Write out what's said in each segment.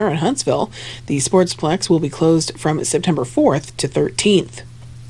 in Huntsville. The Sportsplex will be closed from September 4th to 13th.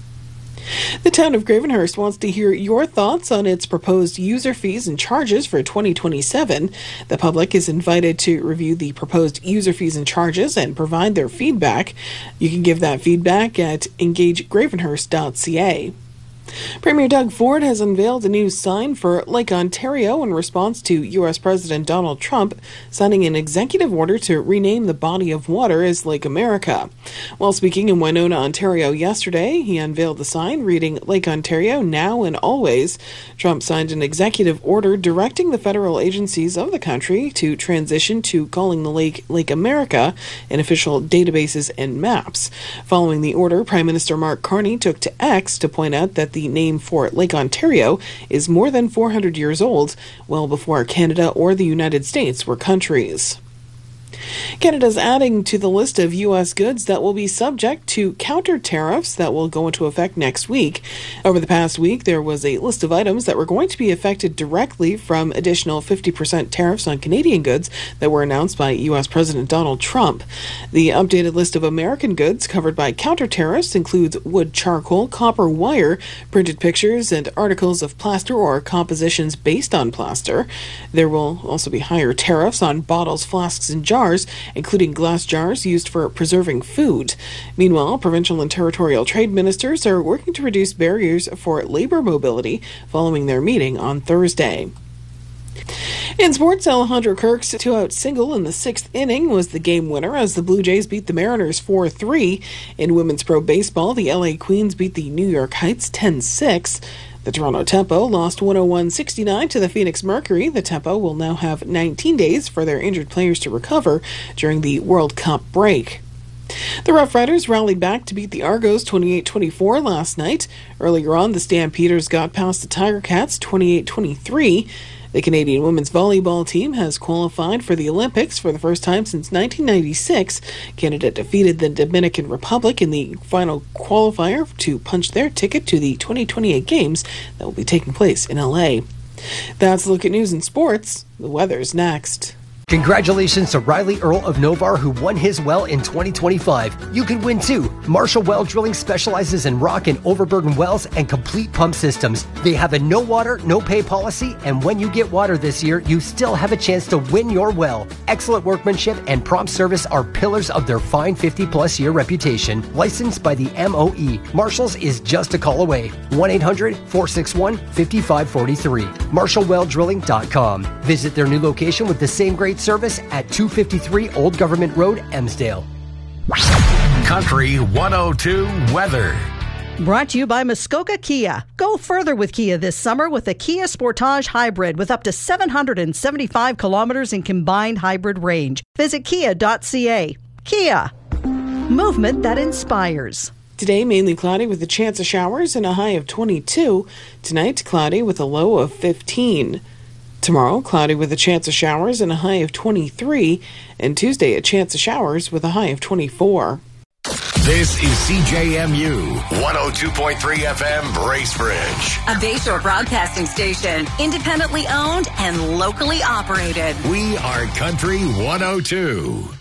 The town of Gravenhurst wants to hear your thoughts on its proposed user fees and charges for 2027. The public is invited to review the proposed user fees and charges and provide their feedback. You can give that feedback at engagegravenhurst.ca. Premier Doug Ford has unveiled a new sign for Lake Ontario in response to U.S. President Donald Trump signing an executive order to rename the body of water as Lake America. While speaking in Winona, Ontario yesterday, he unveiled the sign reading Lake Ontario now and always. Trump signed an executive order directing the federal agencies of the country to transition to calling the lake Lake America in official databases and maps. Following the order, Prime Minister Mark Carney took to X to point out that the name for Lake Ontario is more than 400 years old, well before Canada or the United States were countries. Canada's adding to the list of U.S. goods that will be subject to counter tariffs that will go into effect next week. Over the past week, there was a list of items that were going to be affected directly from additional 50% tariffs on Canadian goods that were announced by U.S. President Donald Trump. The updated list of American goods covered by counter tariffs includes wood charcoal, copper wire, printed pictures, and articles of plaster or compositions based on plaster. There will also be higher tariffs on bottles, flasks, and jars, including glass jars used for preserving food. Meanwhile, provincial and territorial trade ministers are working to reduce barriers for labor mobility following their meeting on Thursday. In sports, Alejandro Kirk's two-out single in the sixth inning was the game winner as the Blue Jays beat the Mariners 4-3. In women's pro baseball, the LA Queens beat the New York Heights 10-6. The Toronto Tempo lost 101-69 to the Phoenix Mercury. The Tempo will now have 19 days for their injured players to recover during the World Cup break. The Rough Riders rallied back to beat the Argos 28-24 last night. Earlier on, the Stampeders got past the Tiger Cats 28-23. The Canadian women's volleyball team has qualified for the Olympics for the first time since 1996. Canada defeated the Dominican Republic in the final qualifier to punch their ticket to the 2028 Games that will be taking place in LA. That's a look at news and sports. The weather's next. Congratulations to Riley Earl of Novar, who won his well in 2025. You can win too. Marshall Well Drilling specializes in rock and overburden wells and complete pump systems. They have a no water, no pay policy, and when you get water this year, you still have a chance to win your well. Excellent workmanship and prompt service are pillars of their fine 50-plus year reputation. Licensed by the MOE, Marshall's is just a call away. 1-800-461-5543. MarshallWellDrilling.com. Visit their new location with the same great service at 253 Old Government Road, Emsdale. Country 102 weather. Brought to you by Muskoka Kia. Go further with Kia this summer with a Kia Sportage Hybrid with up to 775 kilometers in combined hybrid range. Visit kia.ca. Kia. Movement that inspires. Today, mainly cloudy with a chance of showers and a high of 22. Tonight, cloudy with a low of 15. Tomorrow, cloudy with a chance of showers and a high of 23. And Tuesday, a chance of showers with a high of 24. This is CJMU 102.3 FM Bracebridge. A Bayshore broadcasting station, independently owned and locally operated. We are Country 102.